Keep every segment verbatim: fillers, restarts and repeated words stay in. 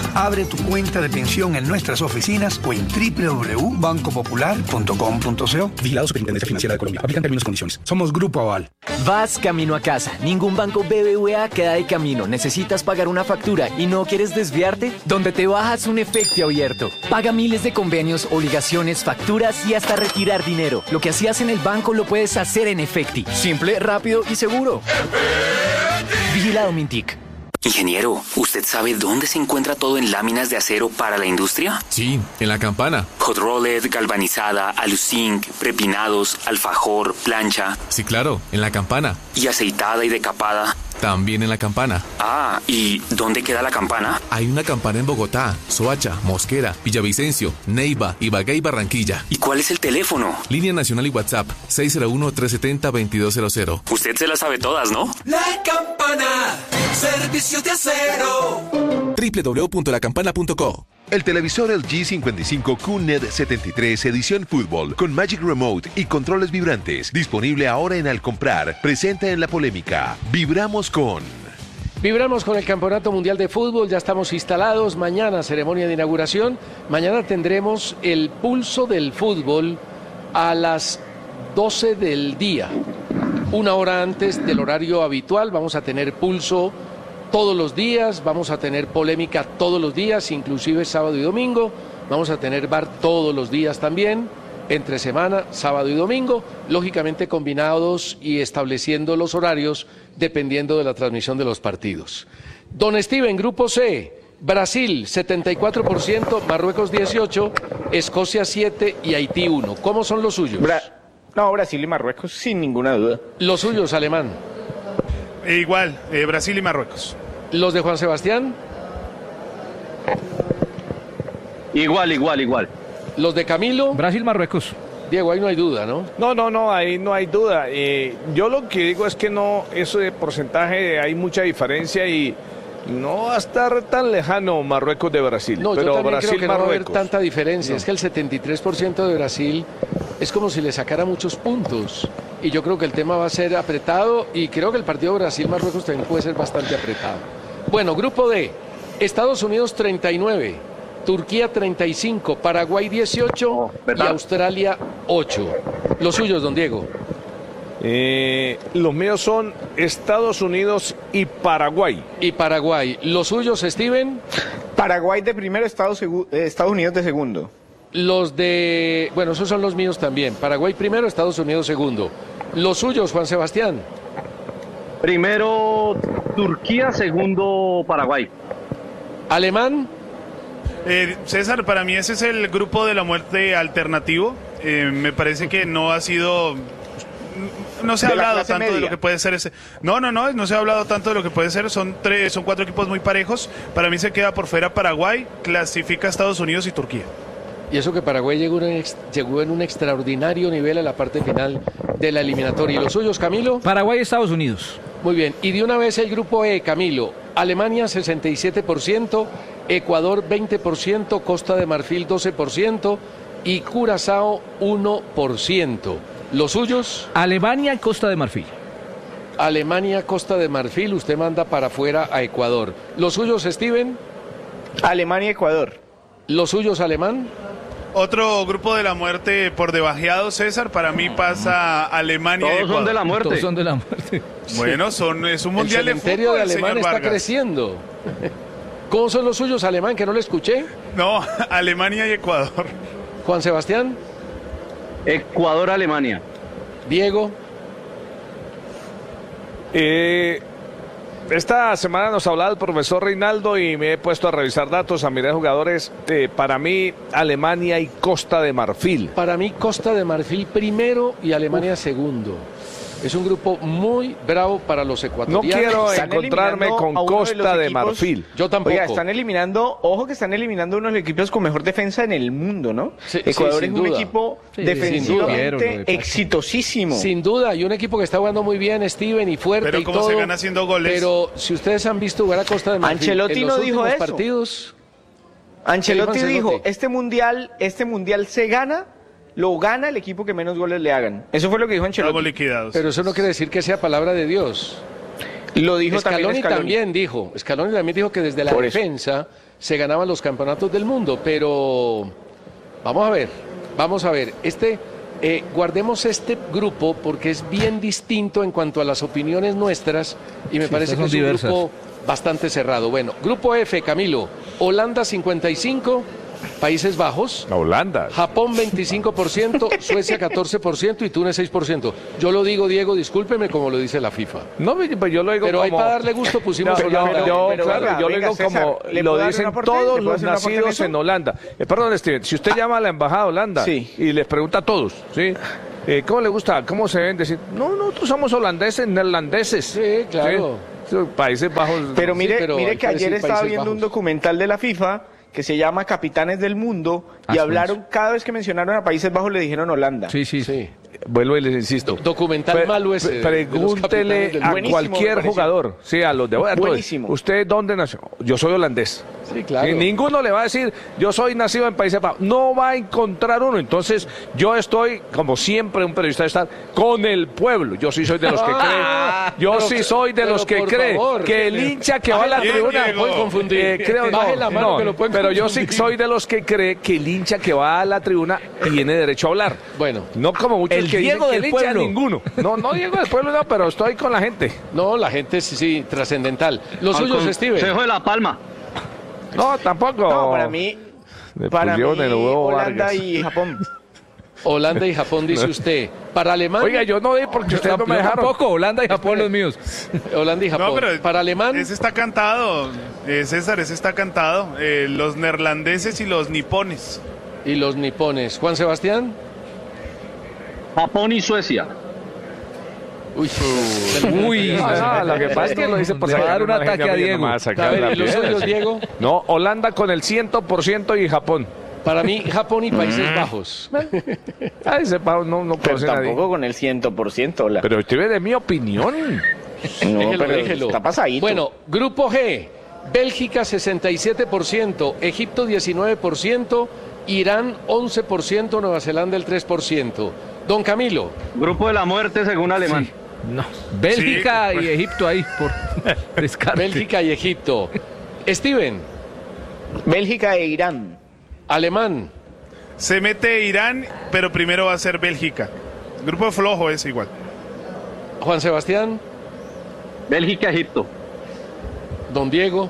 Abre tu cuenta de pensión en nuestras oficinas o en doble u doble u doble u punto banco popular punto com punto co. Vigilado Superintendencia Financiera de Colombia. Aplican términos y condiciones. Somos Grupo Aval. Vas camino a casa. Ningún banco B B V A queda de camino. Necesitas pagar una factura y no quieres desviarte. Donde te bajas un efecto abierto. Paga miles de convenios, obligaciones, facturas y hasta retirar dinero. Lo que hacías en el banco lo puedes hacer en Efecti. Simple, rápido y seguro. Vigilado Mintic. Ingeniero, ¿usted sabe dónde se encuentra todo en láminas de acero para la industria? Sí, en la Campana. Hot rolled, galvanizada, aluzinc, prepinados, alfajor, plancha. Sí, claro, en la Campana. ¿Y aceitada y decapada? También en la Campana. Ah, ¿y dónde queda la Campana? Hay una Campana en Bogotá, Soacha, Mosquera, Villavicencio, Neiva, Ibagué y Barranquilla. ¿Y cuál es el teléfono? Línea nacional y WhatsApp, seis cero uno, tres siete cero, dos dos cero cero. Usted se las sabe todas, ¿no? La Campana, servicio de acero. doble u doble u doble u punto la campana punto co. El televisor L G cincuenta y cinco Q N E D setenta y tres edición Fútbol con Magic Remote y controles vibrantes. Disponible ahora en Al Comprar. Presenta en la polémica. Vibramos con... Vibramos con el Campeonato Mundial de Fútbol, ya estamos instalados. Mañana ceremonia de inauguración. Mañana tendremos el pulso del fútbol a las doce del día. Una hora antes del horario habitual vamos a tener pulso todos los días, vamos a tener polémica todos los días, inclusive sábado y domingo. Vamos a tener bar todos los días también, entre semana, sábado y domingo, lógicamente combinados y estableciendo los horarios dependiendo de la transmisión de los partidos. Don Steven, Grupo C, Brasil setenta y cuatro por ciento, Marruecos dieciocho por ciento, Escocia siete por ciento y Haití uno por ciento. ¿Cómo son los suyos? Bra no, Brasil y Marruecos sin ninguna duda. Los suyos, Alemán. E igual, eh, Brasil y Marruecos. ¿Los de Juan Sebastián? Igual, igual, igual. ¿Los de Camilo? Brasil, Marruecos. Diego, ahí no hay duda, ¿no? No, no, no, ahí no hay duda. Eh, yo lo que digo es que no, eso de porcentaje hay mucha diferencia y no va a estar tan lejano Marruecos de Brasil. No, pero yo también Brasil, creo que no va a haber Marruecos. tanta diferencia. No. Es que el setenta y tres por ciento de Brasil es como si le sacara muchos puntos. Y yo creo que el tema va a ser apretado y creo que el partido Brasil-Marruecos también puede ser bastante apretado. Bueno, Grupo D, Estados Unidos treinta y nueve, Turquía treinta y cinco, Paraguay dieciocho oh, y Australia ocho. Los suyos, don Diego. Eh, los míos son Estados Unidos y Paraguay. Y Paraguay. ¿Los suyos, Steven? Paraguay de primero, Estados, Estados Unidos de segundo. Los de... Bueno, esos son los míos también. Paraguay primero, Estados Unidos segundo. Los suyos, Juan Sebastián. Primero Turquía, segundo Paraguay. ¿Alemán? Eh, César, para mí ese es el grupo de la muerte alternativo. Eh, me parece que no ha sido... No se ha hablado tanto media. de lo que puede ser ese. No, no, no, no se ha hablado tanto de lo que puede ser. Son tres, son cuatro equipos muy parejos. Para mí se queda por fuera Paraguay, clasifica Estados Unidos y Turquía. Y eso que Paraguay llegó, un llegó en un extraordinario nivel a la parte final de la eliminatoria. ¿Y los suyos, Camilo? Paraguay y Estados Unidos. Muy bien. Y de una vez el grupo E, Camilo. Alemania sesenta y siete por ciento, Ecuador veinte por ciento, Costa de Marfil doce por ciento y Curazao uno por ciento. ¿Los suyos? Alemania y Costa de Marfil. Alemania, Costa de Marfil, usted manda para afuera a Ecuador. ¿Los suyos, Steven? Alemania, Ecuador. ¿Los suyos, Alemán? Otro grupo de la muerte por debajeado, César, para mí pasa Alemania Todos y Ecuador. son de la muerte. Todos son de la muerte. Bueno, son, es un mundial de fútbol. El cementerio de Alemán está Vargas. creciendo. ¿Cómo son los suyos, Alemán, que no le escuché? No, Alemania y Ecuador. Juan Sebastián. Ecuador, Alemania. Diego. Eh, esta semana nos hablaba el profesor Reinaldo y me he puesto a revisar datos, a mirar jugadores. Eh, para mí, Alemania y Costa de Marfil. Para mí, Costa de Marfil primero y Alemania Uf. segundo. Es un grupo muy bravo para los ecuatorianos. No quiero están encontrarme con Costa de, de Marfil. Yo tampoco. Oiga, están eliminando, ojo que están eliminando uno de los equipos con mejor defensa en el mundo, ¿no? Sí, Ecuador sí, es un duda. equipo sí, defensivamente exitosísimo. Sin duda, y un equipo que está jugando muy bien, Steven, y fuerte pero y cómo todo. se gana haciendo goles. Pero si ustedes han visto jugar a Costa de Marfil Ancelotti en los no dijo eso. partidos. Ancelotti, Ancelotti dijo, este mundial, este mundial se gana. Lo gana el equipo que menos goles le hagan. Eso fue lo que dijo Ancelotti. Liquidados. Pero eso no quiere decir que sea palabra de Dios. Lo dijo Scaloni también Scaloni. también dijo. Scaloni también dijo que desde la Por defensa se ganaban los campeonatos del mundo, pero vamos a ver, vamos a ver, este, eh, guardemos este grupo porque es bien distinto en cuanto a las opiniones nuestras y me Sí, parece estas que es son un diversas. grupo bastante cerrado. Bueno, grupo F, Camilo, Holanda cincuenta y cinco, Países Bajos, Holanda. Japón veinticinco por ciento, Suecia catorce por ciento y Túnez seis por ciento. Yo lo digo, Diego, discúlpeme, como lo dice la FIFA. No, pues yo lo digo Pero como... ahí para darle gusto pusimos No, yo, Holanda. yo, pero claro, venga, yo venga, lo digo César, como ¿le lo puedo dar dicen un aporte? ¿Le todos puedo los hacer un aporte en nacidos eso? en Holanda. Eh, perdón, Steven, si usted llama a la embajada de Holanda Sí. y les pregunta a todos, ¿sí? Eh, ¿Cómo le gusta? ¿Cómo se ven? Decir, no, nosotros somos holandeses, neerlandeses. Sí, claro. ¿Sí? Países Bajos. Pero mire, pero mire hay que que ayer decir estaba Países viendo un Bajos. documental de la FIFA que se llama Capitanes del Mundo y Ah, sí, hablaron, cada vez que mencionaron a Países Bajos le dijeron Holanda. Sí, sí, Sí. Vuelvo y les insisto. Do- documental Pre- malo ese de- pre- de los capitanes Pregúntele del a mundo. Buenísimo, me cualquier pareció. jugador, sí, a los de a todos. Buenísimo. ¿Usted dónde nació? Yo soy holandés. Sí, claro. Y ninguno le va a decir, yo soy nacido en Países Bajos. No va a encontrar uno. Entonces, yo estoy, como siempre un periodista está, con el pueblo. Yo sí soy de los que creen. Yo Pero sí que- soy de pero los que por cree favor, que el hincha que va a la Bien, tribuna... Diego. Pueden confundir. Eh, creo, Baje no, la mano no, que lo pueden pero yo sí confundir. soy de los que cree que el hincha que va a la tribuna tiene derecho a hablar. Bueno, No como muchos El que dicen Diego que del el hincha pueblo. ninguno. No, no Diego del pueblo, no, pero estoy con la gente. no, la gente sí, sí, trascendental. Los Al suyos, Steven. Consejo de La Palma. No, tampoco. No, para mí, Le para mí pusieron el huevo Holanda Vargas. y Japón. Holanda y Japón, dice usted. Para Alemania. Oiga, yo no di porque ustedes no me Yo dejaron. tampoco, Holanda y Japón los míos. Holanda y Japón. No, pero Para alemán. ese está cantado, eh, César, ese está cantado. Eh, los neerlandeses y los nipones. Y los nipones. Juan Sebastián. Japón y Suecia. Uy, Uy, Ah, lo que pasa es que lo dice por Le va a sacar dar un una ataque genia a bien Diego. nomás, a sacar ver, la ¿y los piedra. suyos, Diego? No, Holanda con el cien por ciento y Japón. Para mí, Japón y Países Bajos. Ah, ese pavo no, no Pero conoce a nadie. tampoco con el cien por ciento. Hola. Pero usted ve de mi opinión. No, Déjelo, pero déjelo. está pasadito. Bueno, grupo G. Bélgica sesenta y siete por ciento, Egipto diecinueve por ciento, Irán once por ciento, Nueva Zelanda el tres por ciento. Don Camilo. Grupo de la muerte según Alemán. No. Bélgica Sí, pues. y Egipto ahí por descarte. Bélgica y Egipto. Steven. Bélgica e Irán. Alemán. Se mete Irán, pero primero va a ser Bélgica. Grupo flojo es igual. Juan Sebastián. Bélgica, Egipto. Don Diego.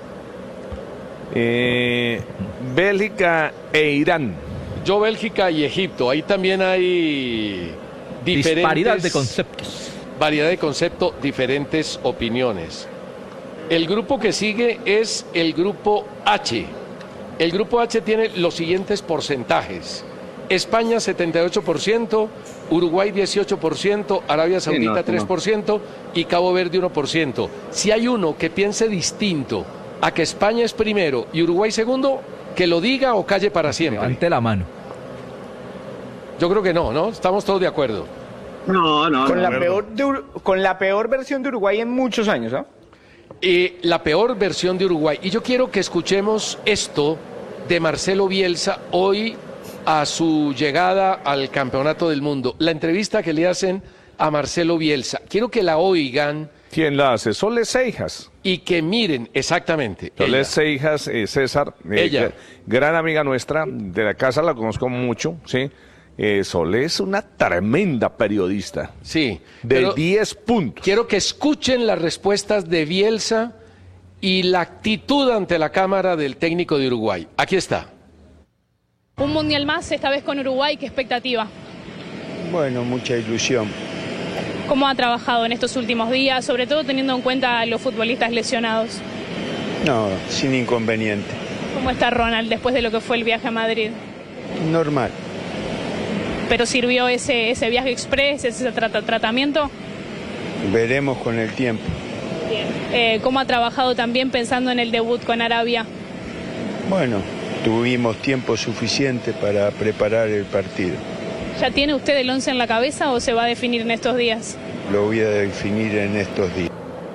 Eh, Bélgica e Irán. Yo, Bélgica y Egipto. Ahí también hay diferentes... Disparidad de conceptos. Variedad de concepto, diferentes opiniones. El grupo que sigue es el grupo H. El grupo H tiene los siguientes porcentajes. España setenta y ocho por ciento, Uruguay dieciocho por ciento, Arabia Sí, Saudita no, tres por ciento y Cabo Verde uno por ciento. Si hay uno que piense distinto a que España es primero y Uruguay segundo, que lo diga o calle para siempre. Levante la mano. Yo creo que no, ¿no? Estamos todos de acuerdo. No, no, Con no. la, verdad. peor de Ur- con la peor versión de Uruguay en muchos años, ¿ah? Eh, la peor versión de Uruguay. Y yo quiero que escuchemos esto de Marcelo Bielsa hoy a su llegada al Campeonato del Mundo. La entrevista que le hacen a Marcelo Bielsa. Quiero que la oigan ¿Quién la hace? Sole Seijas. y que miren exactamente. Sole ella. Seijas, eh, César, eh, Ella. gr- gran amiga nuestra, de la casa la conozco mucho, ¿sí? Eh, Sole es una tremenda periodista. Sí. De pero diez puntos. quiero que escuchen las respuestas de Bielsa y la actitud ante la cámara del técnico de Uruguay. Aquí está. Un mundial más, esta vez con Uruguay, ¿qué expectativa? Bueno, mucha ilusión. ¿Cómo ha trabajado en estos últimos días, sobre todo teniendo en cuenta a los futbolistas lesionados? No, sin inconveniente. ¿Cómo está Ronald después de lo que fue el viaje a Madrid? Normal. ¿Pero sirvió ese, ese viaje express, ese trata- tratamiento? Veremos con el tiempo. Eh, ¿Cómo ha trabajado también pensando en el debut con Arabia? Bueno, tuvimos tiempo suficiente para preparar el partido. ¿Ya tiene usted el once en la cabeza o se va a definir en estos días? Lo voy a definir en estos días.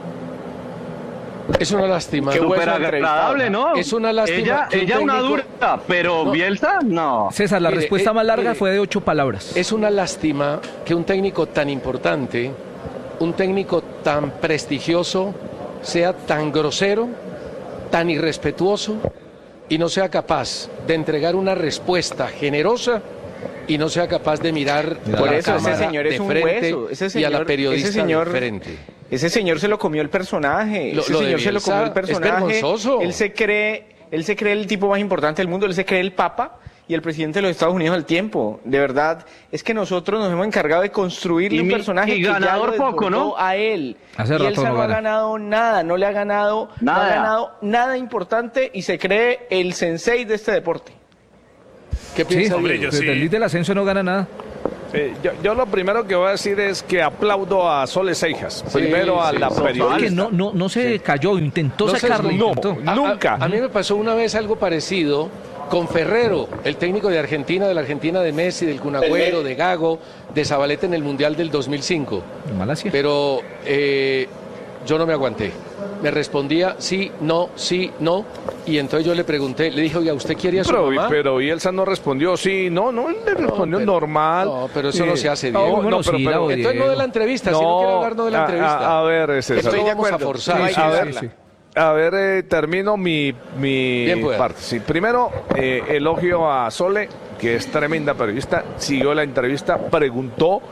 Es una lástima. Súper agradable, ¿no? Es una lástima. Ella, que un ella una técnico- dura, pero No. Bielsa, no. César, la Mire, respuesta eh, más larga mire. fue de ocho palabras. Es una lástima que un técnico tan importante, un técnico tan prestigioso, sea tan grosero, tan irrespetuoso y no sea capaz de entregar una respuesta generosa y no sea capaz de mirar por a la eso ese cámara señor es de un frente hueso, ese señor, y a la periodista ese señor, de frente. Ese señor se lo comió el personaje, Lo- ese lo de señor se lo Bielsa comió el es personaje. vergonzoso. Él se cree, él se cree el tipo más importante del mundo, él se cree el papa y el presidente de los Estados Unidos al tiempo. De verdad, es que nosotros nos hemos encargado de construirle Y un mi- personaje y que ya ganador lo poco, ¿no? desbordó a él. Hace y rato él no no ha gana. ganado nada, no le ha ganado no Nada. ha ganado nada importante y se cree el sensei de este deporte. ¿Qué Sí, piensa Hombre, Diego? yo desde sí. el lead del ascenso no gana nada. Eh, yo, yo lo primero que voy a decir es que aplaudo a Sole Seijas. Primero a sí, la sí. periodista. Que no, no, no se cayó, intentó No se- sacarlo. no. intentó. A- a- Nunca. A, mí me pasó una vez algo parecido con Ferrero, el técnico de Argentina, de la Argentina de Messi, del Kun Agüero, de Gago, de Zabaleta en el Mundial del dos mil cinco. Malasia. Pero eh, yo no me aguanté. Me respondía sí, no, sí, no. Y entonces yo le pregunté, le dije, oiga, ¿usted quiere a su Pero, mamá? pero Bielsa no respondió, sí, no, no, él le respondió pero- normal. no, pero eso no se hace, No, Diego. no, Bueno, pero, sí, pero- la Entonces no de la entrevista, si no quiere hablar, no de la a- entrevista. A, a ver, ese, Esto Estoy de vamos a acuerdo. forzar. No hay Sí, que a ver, darla. sí. A ver, eh, termino mi, mi Bien, pues. parte. Sí, primero, eh, elogio a Sole, que es tremenda periodista. Siguió la entrevista, preguntó,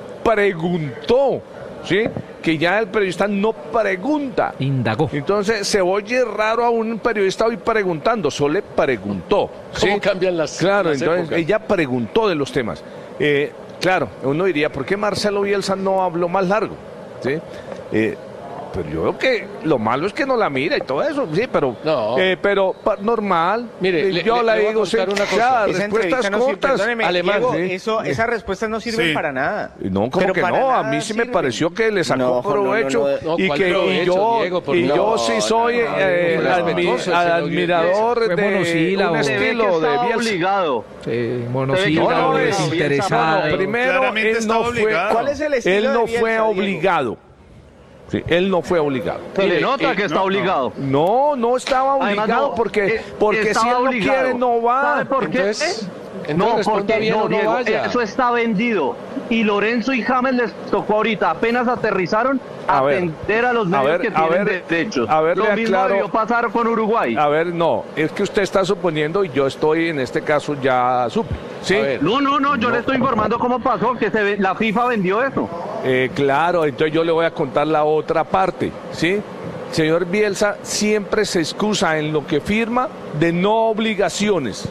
preguntó, ¿sí? Que ya el periodista no pregunta. Indagó. Entonces se oye raro a un periodista hoy preguntando. Sole preguntó. ¿sí? ¿Cómo cambian las Claro, las entonces épocas? ella preguntó de los temas. Eh, claro, uno diría, ¿por qué Marcelo Bielsa no habló más largo? ¿Sí? Eh, pero yo creo que lo malo es que no la mira y todo eso, sí, pero, No. eh, pero pa- normal. Mire, Eh, le- yo le- la le voy a digo, sí, contar una cosa. ya, Esa respuestas entrevista no sirve, cortas. perdóneme, alemán, Diego, sí. eso, esas respuestas no sirven Sí. para nada. No, como Pero que para no, a nada mí sí me sirven. pareció que le sacó No, no, provecho no, no, y ¿cuál que y provecho, yo, Diego? Por y Dios. yo sí soy No, no, eh, no, admi- respetuoso, el ad- señor admirador Fue de monosílabo. un Se ve Se ve que estilo de estaba Bielsa. obligado. Eh, No, monosílabo, no, desinteresado. No, primero, Claramente él está no fue, obligado. ¿Cuál es el estilo él de no Bielsa, fue Diego? obligado. Sí, él no fue obligado. Se le Mire, nota eh, que está no, no. obligado. No, no estaba Además, obligado no, porque, eh, porque si estaba él no obligado. quiere no va. ¿Sabe por qué? Entonces, entonces No, responda porque bien no, o no Diego, vaya. eso está vendido. Y Lorenzo y James les tocó ahorita, apenas aterrizaron, A ver, atender a los a medios ver, que a tienen ver, derechos. a ver, Lo le mismo aclaro- debió pasar con Uruguay. A ver, no, es que usted está suponiendo y yo estoy en este caso ya supe. ¿Sí? A ver. No, no, no, yo le estoy informando cómo pasó, que se ve- la FIFA vendió eso. Eh, claro, entonces yo le voy a contar la otra parte, ¿sí? Señor Bielsa siempre se excusa en lo que firma de no obligaciones.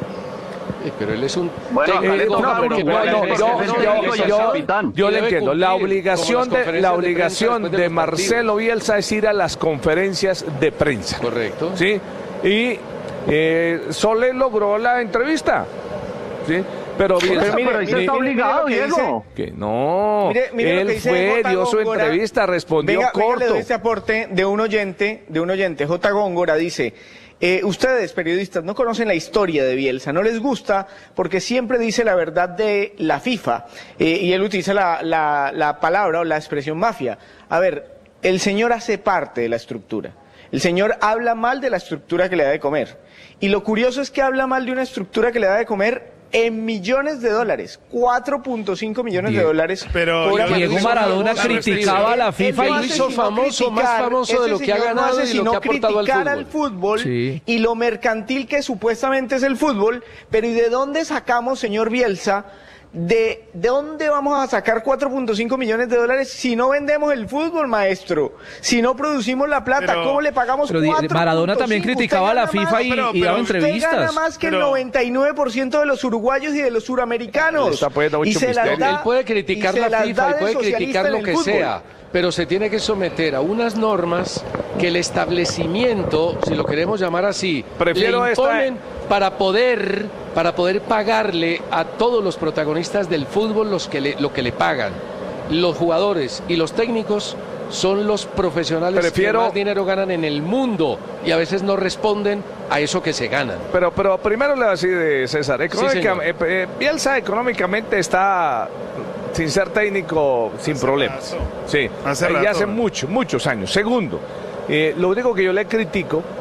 Eh, Pero él es un Bueno, acá le técnico toca a porque Uruguay, no, no, porque yo- es el yo- técnico y el yo- capitán. Yo Y le debe entiendo, la cumplir, obligación como las de la conferencias de prensa obligación después de de los partidos. Marcelo Bielsa es ir a las conferencias de prensa. Correcto. ¿Sí? Y eh, Sole logró la entrevista. ¿Sí? Pero Bielsa Pero mire, pero ahí se está obligado, lo que Diego. que no, Mire, mire lo él que dice fue, J. dio su Góngora. entrevista, respondió Venga, venga, le corto. doy este aporte de un oyente, de un oyente, J. Góngora dice, eh, ustedes, periodistas, no conocen la historia de Bielsa, no les gusta porque siempre dice la verdad de la FIFA, eh, y él utiliza la, la, la palabra o la expresión mafia. A ver, el señor hace parte de la estructura. El señor habla mal de la estructura que le da de comer. Y lo curioso es que habla mal de una estructura que le da de comer en millones de dólares, cuatro punto cinco millones de Diego. dólares. Pero por ya año. Diego hizo Maradona famoso, criticaba a la FIFA Él y no lo hace hizo sino famoso, más criticar, famoso de lo ese que ha señor no ganado hace y lo sino que ha aportado al criticar fútbol. al fútbol Sí. y lo mercantil que supuestamente es el fútbol, pero ¿y de dónde sacamos, señor Bielsa? ¿De, ¿De dónde vamos a sacar cuatro punto cinco millones de dólares si no vendemos el fútbol, maestro? Si no producimos la plata, Pero- ¿cómo le pagamos Pero di- cuatro punto cinco? Maradona también Usted criticaba a la gana FIFA más- y, pero- y daba pero Usted gana entrevistas. más que el Pero- noventa y nueve por ciento de los uruguayos y de los Le suramericanos. está poniendo Y mucho se las misterio. da- Él puede criticar y se la las FIFA da y de puede socialista criticar en lo el que fútbol. sea, pero se tiene que someter a unas normas que el establecimiento, si lo queremos llamar así, Prefiero le esta- imponen para poder para poder pagarle a todos los protagonistas del fútbol los que le- lo que le pagan. Los jugadores y los técnicos son los profesionales Prefiero- que más dinero ganan en el mundo y a veces no responden a eso que se ganan. Pero, pero primero le voy a decir, de César, económica- señor. eh, eh, Bielsa económicamente está, sin ser técnico, sin Hace problemas. rato. Sí, Hace Eh, ya rato. hace muchos, muchos años. Segundo, eh, lo único que yo le critico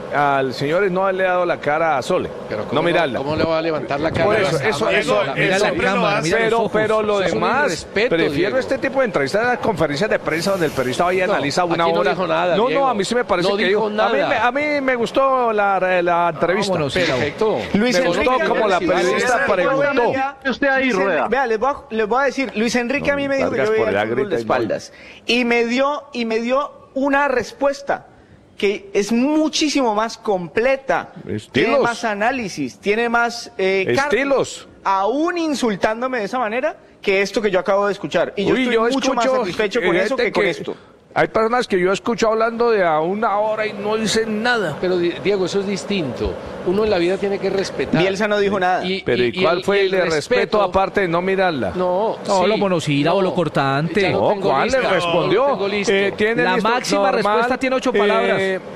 al señor es no haberle dado la cara a Sole, Pero ¿cómo no mirarla. ¿Cómo le va a levantar la cara? Por eso, eso, eso, Diego, mira él la siempre lo cámara, hace. mira pero, los ojos. pero lo Eso es un demás, irrespeto, prefiero Diego. este tipo de entrevistas a las conferencias de prensa donde el periodista va y No, analiza una aquí no hora. dijo nada, no, Diego. no, a mí sí me parece No que dijo dijo. A mí, nada. me, a mí me gustó la, la entrevista. Vámonos, Perfecto. Luis me Enrique, gustó como la periodista preguntó. Usted ahí, Luis En- Rueda. Vea, les voy, a, les voy a decir, Luis Enrique No, a mí me dijo que Vargas yo veía por el allá fútbol grita de y no. espaldas. Y me dio, y me dio una respuesta que es muchísimo más completa. Estilos. Tiene más análisis, tiene más eh, carne, Estilos. aún insultándome de esa manera que esto que yo acabo de escuchar. Y yo Uy, estoy yo mucho más escucho satisfecho con gente eso que, con que- esto. Hay personas que yo escucho hablando de a una hora y no dicen nada. Pero Di- Diego, eso es distinto. Uno en la vida tiene que respetar. Bielsa no dijo nada. Pero ¿y, cuál el- fue y el de respeto aparte de no mirarla? No, No, sí, lo monosílabo, no, lo cortante. ya lo No, tengo ¿cuál le listo, respondió? lo tengo listo. Eh, tiene La listo, máxima respuesta tiene ocho palabras.